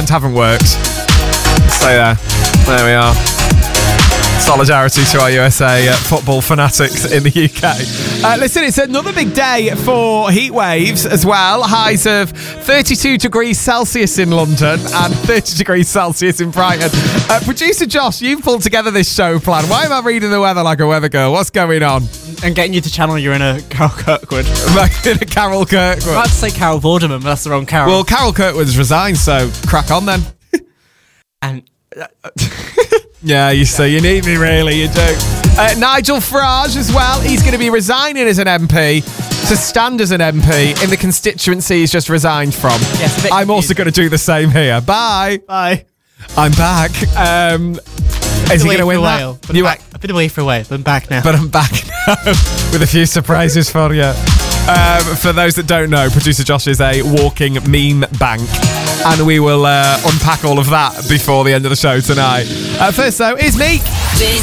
weekend haven't worked. So there we are. Solidarity to our USA football fanatics in the UK. Listen, it's another big day for heat waves as well. Highs of 32 degrees Celsius in London and 30 degrees Celsius in Brighton. Producer Josh, you've pulled together this show plan. Why am I reading the weather like a weather girl? What's going on? And getting you to channel you're in a Carol Kirkwood. In a Carol Kirkwood. I was about to say Carol Vorderman, but that's the wrong Carol. Well, Carol Kirkwood's resigned, so crack on then. And... Yeah, you see, you need me really, you do. Nigel Farage as well, he's going to be resigning as an MP to stand as an MP in the constituency he's just resigned from. Yes, I'm also going to do the same here. Bye. Bye. I'm back. Is he going to win that? I've been away for a while, but I'm back now. But I'm back now with a few surprises for you. For those that don't know, Producer Josh is a walking meme bank. And we will unpack all of that before the end of the show tonight. First, though, is Meek.